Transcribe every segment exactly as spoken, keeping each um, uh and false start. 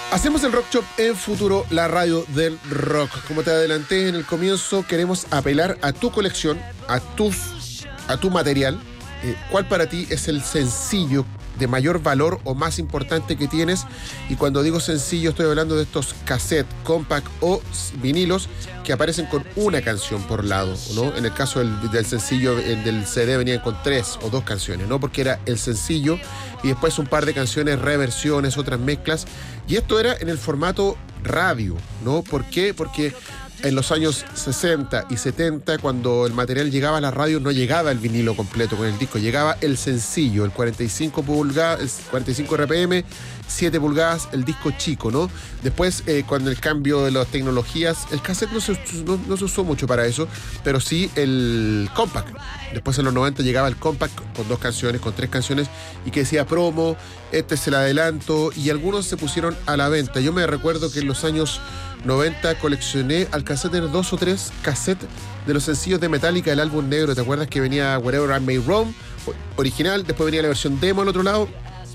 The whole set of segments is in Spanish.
Hacemos el Rock Shop en Futuro, la radio del rock. Como te adelanté en el comienzo, queremos apelar a tu colección, a, tus, a tu material. Eh, ¿Cuál para ti es el sencillo de mayor valor o más importante que tienes? Y cuando digo sencillo estoy hablando de estos cassette, compact o vinilos que aparecen con una canción por lado, ¿no? En el caso del, del sencillo, el del C D venían con tres o dos canciones, ¿no? Porque era el sencillo y después un par de canciones, reversiones, otras mezclas. Y esto era en el formato radio, ¿no? ¿Por qué? Porque en los años sesenta y setenta, cuando el material llegaba a la radio, no llegaba el vinilo completo con el disco, llegaba el sencillo, el cuarenta y cinco pulgadas, cuarenta y cinco R P M, siete pulgadas, el disco chico, ¿no? Después, eh, cuando el cambio de las tecnologías, el cassette no se, no, no se usó mucho para eso, pero sí el compact. Después en los noventa llegaba el compact con dos canciones, con tres canciones, y que decía promo, este es el adelanto, y algunos se pusieron a la venta. Yo me recuerdo que en los años noventa coleccioné, alcancé a tener dos o tres cassettes de los sencillos de Metallica del álbum negro. ¿Te acuerdas que venía Wherever I May Roam, original, después venía la versión demo al otro lado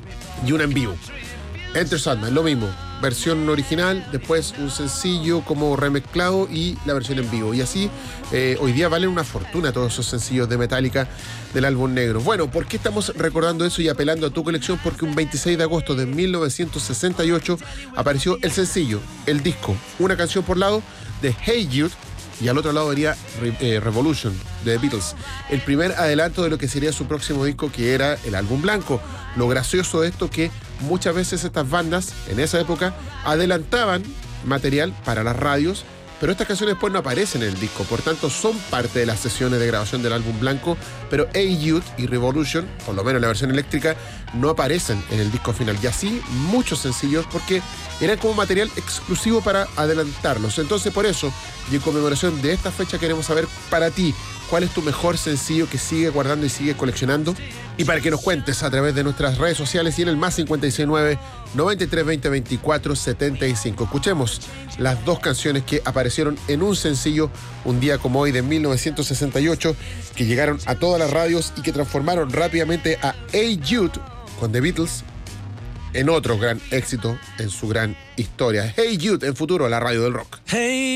y una en vivo? Enter Sandman, lo mismo, versión original, después un sencillo como remezclado y la versión en vivo. Y así, eh, hoy día valen una fortuna todos esos sencillos de Metallica del álbum negro. Bueno, ¿por qué estamos recordando eso y apelando a tu colección? Porque un veintiséis de agosto de mil novecientos sesenta y ocho apareció el sencillo, el disco, una canción por lado de Hey Jude, y al otro lado venía eh, Revolution de The Beatles, el primer adelanto de lo que sería su próximo disco, que era el álbum blanco. Lo gracioso de esto que muchas veces estas bandas en esa época adelantaban material para las radios, pero estas canciones después no aparecen en el disco, por tanto son parte de las sesiones de grabación del álbum blanco, pero Hey Jude y Revolution, por lo menos la versión eléctrica, no aparecen en el disco final. Y así muchos sencillos, porque eran como material exclusivo para adelantarlos. Entonces, por eso, y en conmemoración de esta fecha, queremos saber para ti cuál es tu mejor sencillo que sigue guardando y sigue coleccionando, y para que nos cuentes a través de nuestras redes sociales y en el más cincuenta y seis nueve, noventa y tres veinte, veinticuatro setenta y cinco. Escuchemos las dos canciones que aparecieron en un sencillo un día como hoy de mil novecientos sesenta y ocho, que llegaron a todas las radios y que transformaron rápidamente a Hey Jude con The Beatles en otro gran éxito en su gran historia. Hey Jude en Futuro, la radio del rock. Hey.